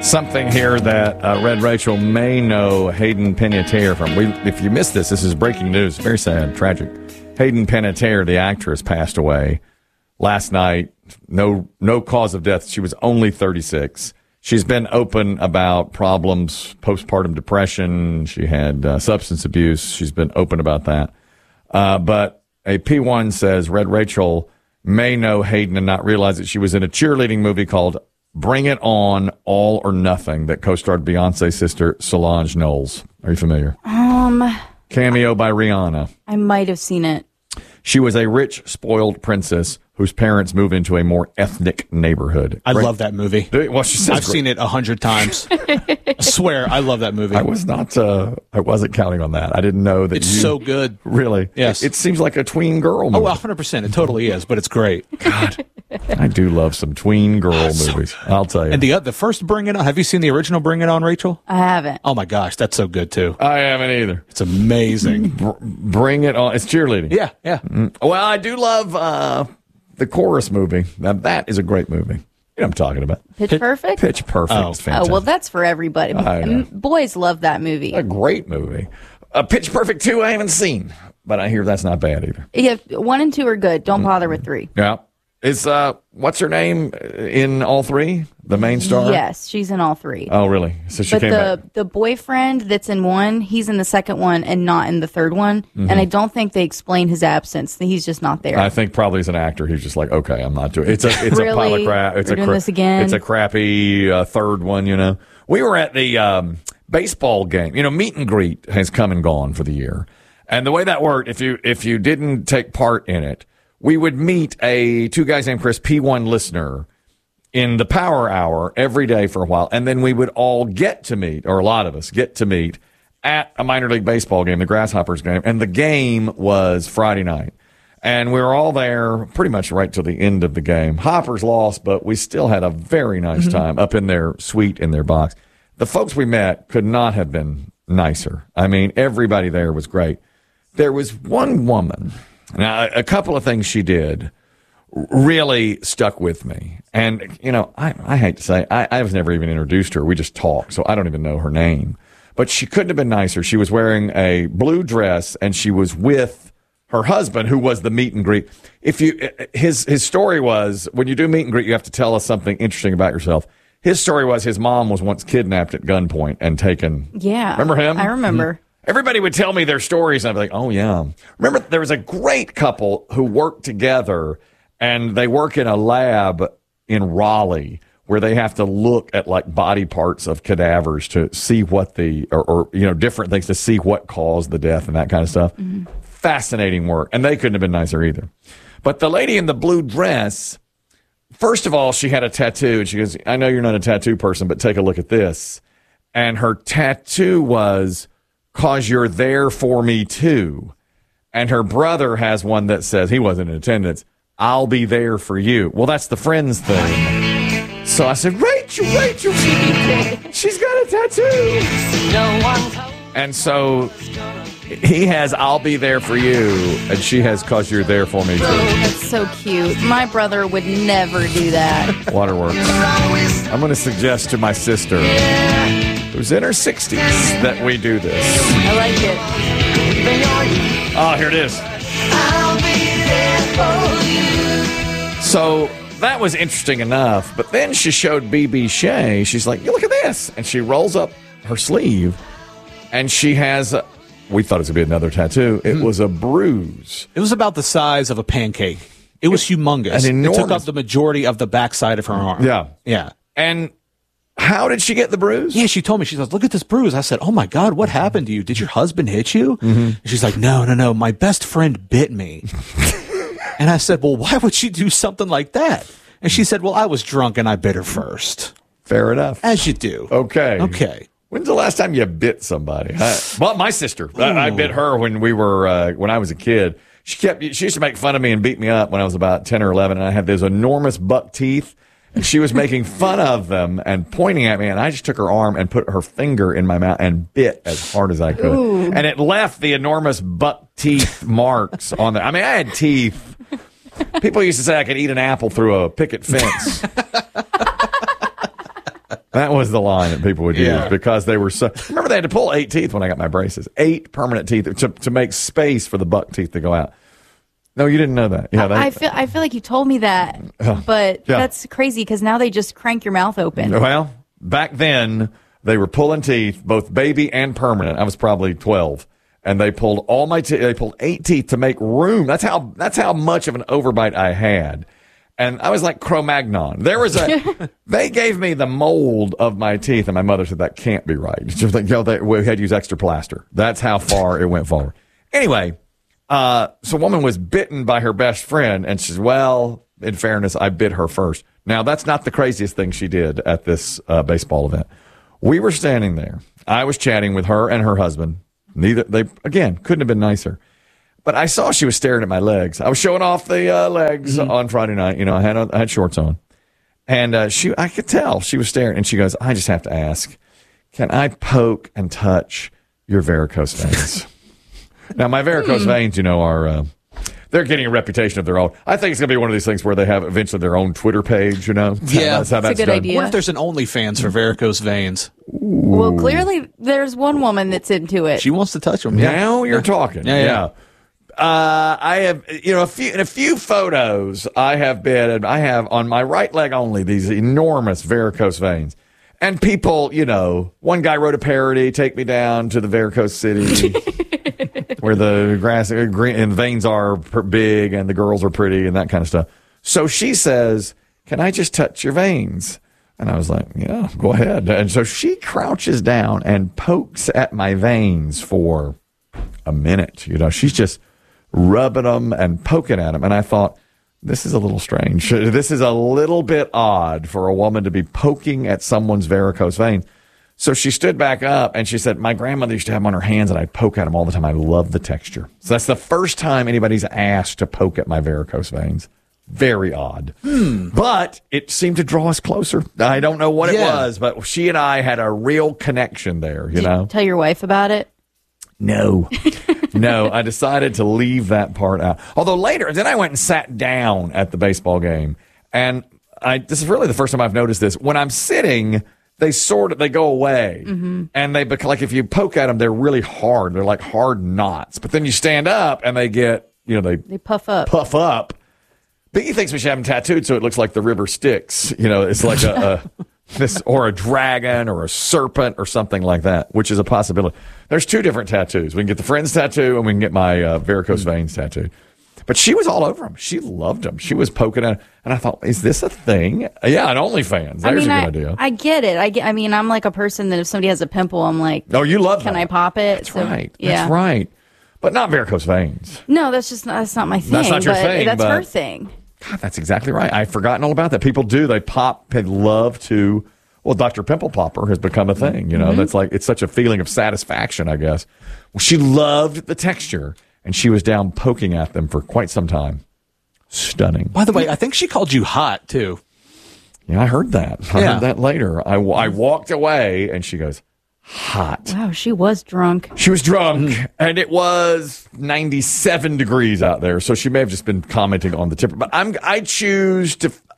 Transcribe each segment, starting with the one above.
something here that Red Rachel may know Hayden Panettiere from. If you missed this is breaking news. Very sad, tragic. Hayden Panettiere, the actress, passed away last night. No cause of death. She was only 36. She's been open about problems, postpartum depression. She had substance abuse. She's been open about that. But a P1 says Red Rachel may know Hayden and not realize that she was in a cheerleading movie called Bring It On, All or Nothing that co-starred Beyonce's sister Solange Knowles. Are you familiar? Cameo by Rihanna. I might have seen it. She was a rich, spoiled princess whose parents move into a more ethnic neighborhood. I love that movie. Well, I've seen it 100 times. I swear, I love that movie. I wasn't counting on that. I didn't know that it's so good. Really? Yes. It seems like a tween girl movie. Oh, 100%. It totally is, but it's great. God, I do love some tween girl movies. So I'll tell you. And the first Bring It On, have you seen the original Bring It On, Rachel? I haven't. Oh, my gosh. That's so good, too. I haven't either. It's amazing. Bring It On. It's cheerleading. Yeah. Well, I do love the Chorus movie. Now, that is a great movie. You know what I'm talking about. Pitch Perfect? Pitch Perfect is fantastic. Oh, well, that's for everybody. Boys love that movie. A great movie. Pitch Perfect 2 I haven't seen, but I hear that's not bad either. Yeah, 1 and 2 are good. Don't bother with 3. Yeah. Is what's her name in all 3? The main star? Yes, she's in all 3. Oh, really? So she came back. The boyfriend that's in 1, he's in the second one and not in the third one. Mm-hmm. And I don't think they explain his absence. He's just not there. I think probably as an actor, he's just like, okay, I'm not doing it. It's really? A pile of crap. We're doing this again? It's a crappy third one, you know. We were at the baseball game. You know, meet and greet has come and gone for the year. And the way that worked, if you didn't take part in it, we would meet two guys named Chris, P1 listener, in the power hour every day for a while. And then we would all get to meet, or a lot of us get to meet, at a minor league baseball game, the Grasshoppers game. And the game was Friday night. And we were all there pretty much right till the end of the game. Hoppers lost, but we still had a very nice time up in their suite in their box. The folks we met could not have been nicer. I mean, everybody there was great. There was one woman. Now, a couple of things she did really stuck with me. And, you know, I hate to say, I was never even introduced to her. We just talked, so I don't even know her name. But she couldn't have been nicer. She was wearing a blue dress, and she was with her husband, who was the meet and greet. His story was, when you do meet and greet, you have to tell us something interesting about yourself. His story was his mom was once kidnapped at gunpoint and taken. Yeah. Remember him? I remember. Mm-hmm. Everybody would tell me their stories, and I'd be like, oh, yeah. Remember, there was a great couple who worked together, and they work in a lab in Raleigh where they have to look at, like, body parts of cadavers to see what or different things to see what caused the death and that kind of stuff. Mm-hmm. Fascinating work. And they couldn't have been nicer either. But the lady in the blue dress, first of all, she had a tattoo, and she goes, I know you're not a tattoo person, but take a look at this. And her tattoo was, "'Cause you're there for me too." And her brother has one that says, he wasn't in attendance, "I'll be there for you." Well, that's the Friends thing. So I said, Rachel, she's got a tattoo. And so he has "I'll be there for you," and she has "'Cause you're there for me too." That's so cute. My brother would never do that. Waterworks. I'm going to suggest to my sister, who's in her 60s, that we do this. I like it. Oh, here it is. I'll be there for you. So that was interesting enough, but then she showed BB Shea. She's like, look at this. And she rolls up her sleeve, and she has, we thought it was going to be another tattoo. It was a bruise. It was about the size of a pancake. It was humongous. An enormous. It took up the majority of the backside of her arm. Yeah. And how did she get the bruise? Yeah, she told me. She says, look at this bruise. I said, oh, my God, what happened to you? Did your husband hit you? Mm-hmm. And she's like, no. My best friend bit me. And I said, well, why would she do something like that? And she said, well, I was drunk and I bit her first. Fair enough. As you do. Okay. When's the last time you bit somebody? Well, my sister. I bit her when I was a kid. She used to make fun of me and beat me up when I was about 10 or 11, and I had those enormous buck teeth. And she was making fun of them and pointing at me, and I just took her arm and put her finger in my mouth and bit as hard as I could. Ooh. And it left the enormous buck teeth marks on there. I mean, I had teeth. People used to say I could eat an apple through a picket fence. That was the line that people would use because they were so. Remember, they had to pull 8 teeth when I got my braces. 8 permanent teeth to make space for the buck teeth to go out. No, you didn't know that. Yeah, I feel like you told me that, but that's crazy because now they just crank your mouth open. Well, back then they were pulling teeth, both baby and permanent. I was probably 12, and they pulled all my teeth. They pulled 8 teeth to make room. That's how much of an overbite I had. And I was like Cro-Magnon. They gave me the mold of my teeth, and my mother said, that can't be right. She was like, we had to use extra plaster. That's how far it went forward. Anyway, so a woman was bitten by her best friend, and she says, well, in fairness, I bit her first. Now, that's not the craziest thing she did at this baseball event. We were standing there. I was chatting with her and her husband. They couldn't have been nicer. But I saw she was staring at my legs. I was showing off the legs on Friday night. You know, I had shorts on. And I could tell she was staring. And she goes, I just have to ask, can I poke and touch your varicose veins? Now, my varicose veins, you know, are they're getting a reputation of their own. I think it's going to be one of these things where they have eventually their own Twitter page, you know? Yeah, that's how that's a good done. idea. What if there's an OnlyFans for varicose veins? Well, clearly there's one woman that's into it. She wants to touch them. Now you're talking. Yeah. I have, you know, in a few photos, I have on my right leg only these enormous varicose veins. And people, you know, one guy wrote a parody, "Take me down to the varicose city," where the grass green and veins are big and the girls are pretty and that kind of stuff. So she says, "Can I just touch your veins?" And I was like, "Yeah, go ahead." And so she crouches down and pokes at my veins for a minute. You know, she's just rubbing them and poking at them. And I thought, this is a little strange. This is a little bit odd for a woman to be poking at someone's varicose vein. So she stood back up and she said, my grandmother used to have them on her hands and I'd poke at them all the time. I love the texture. So that's the first time anybody's asked to poke at my varicose veins. Very odd. But it seemed to draw us closer. I don't know what it was, but she and I had a real connection there, you know? Tell your wife about it? No. No, I decided to leave that part out. Although later, then I went and sat down at the baseball game. And this is really the first time I've noticed this. When I'm sitting, they go away. Mm-hmm. And like if you poke at them, they're really hard. They're like hard knots. But then you stand up and they get, you know, they puff up. Biggie thinks we should have them tattooed so it looks like the river Styx. You know, it's like or a dragon or a serpent or something like that, which is a possibility. There's 2 different tattoos. We can get the Friends tattoo and we can get my varicose veins tattoo. But she was all over them. She loved them. She was poking at, and I thought, is this a thing? Yeah, an OnlyFans. There's a good idea. I get it. I mean, I'm like a person that if somebody has a pimple, I'm like, oh, you love Can that. I pop it? That's right. Yeah. That's right. But not varicose veins. No, that's not my thing. That's not your thing. That's her thing. God, that's exactly right. I've forgotten all about that. People do. They love to. Well, Dr. Pimple Popper has become a thing. You know, that's like, it's such a feeling of satisfaction, I guess. Well, she loved the texture, and she was down poking at them for quite some time. Stunning. By the way, I think she called you hot, too. Yeah, I heard that. I heard that later. I walked away, and she goes, hot. Wow, she was drunk. She was drunk, and it was 97 degrees out there, so she may have just been commenting on the temperature. But I choose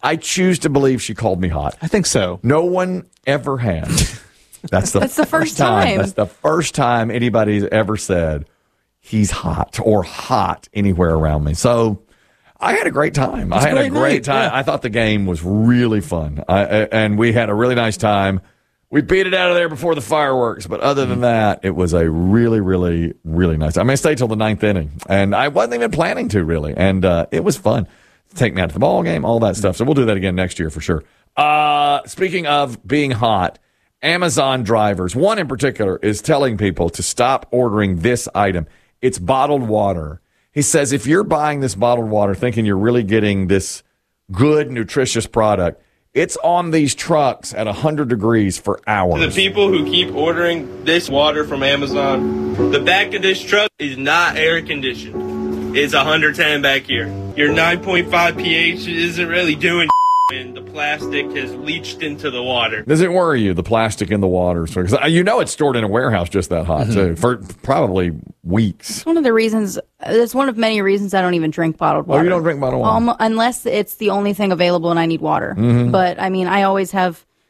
to believe she called me hot. I think so. No one ever has. That's the first time. That's the first time anybody's ever said he's hot or hot anywhere around me. So I had a great time. I had a great time. Yeah. I thought the game was really fun. And we had a really nice time. We beat it out of there before the fireworks, but other than that, it was a really, really, really nice. I stayed till the 9th inning, and I wasn't even planning to really, and it was fun. Take me out to the ball game, all that stuff. So we'll do that again next year for sure. Speaking of being hot, Amazon drivers, one in particular, is telling people to stop ordering this item. It's bottled water. He says if you're buying this bottled water thinking you're really getting this good, nutritious product, it's on these trucks at 100 degrees for hours. To the people who keep ordering this water from Amazon, the back of this truck is not air conditioned. It's 110 back here. Your 9.5 pH isn't really doing and the plastic has leached into the water. Does it worry you, the plastic in the water? Because you know it's stored in a warehouse just that hot, too, for probably weeks. It's one of the reasons, it's one of many reasons I don't even drink bottled water. Oh, you don't drink bottled water? Unless it's the only thing available and I need water. But, I mean, I always have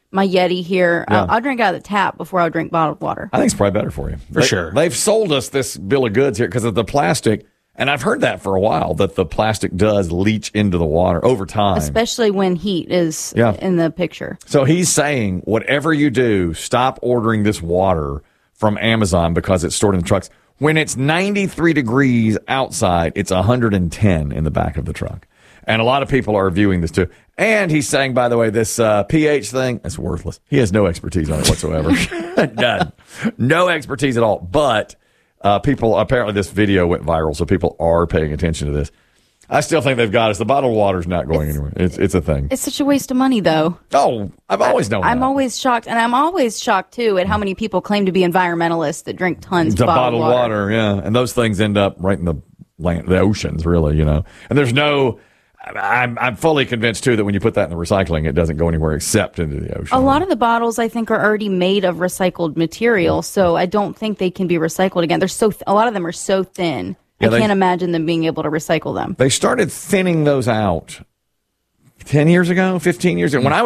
my Yeti here. Yeah. I'll drink out of the tap before I'll drink bottled water. I think it's probably better for you. For sure. They've sold us this bill of goods here because of the plastic. And I've heard that for a while, that the plastic does leach into the water over time. Especially when heat is in the picture. So he's saying, whatever you do, stop ordering this water from Amazon because it's stored in the trucks. When it's 93 degrees outside, it's 110 in the back of the truck. And a lot of people are viewing this too. And he's saying, by the way, this pH thing, it's worthless. He has no expertise on it whatsoever. None. No expertise at all. But people, apparently this video went viral, so people are paying attention to this. I still think they've got us. The bottled water's not going anywhere. It's a thing. It's such a waste of money, though. Oh, I've always known that. I'm always shocked. And I'm always shocked, too, at how many people claim to be environmentalists that drink tons of bottled water. Yeah. And those things end up right in the oceans, really, you know. And there's no... I'm fully convinced, too, that when you put that in the recycling, it doesn't go anywhere except into the ocean. A lot of the bottles, I think, are already made of recycled material, so I don't think they can be recycled again. They're a lot of them are so thin. I can't imagine them being able to recycle them. They started thinning those out 10 years ago, 15 years ago. When I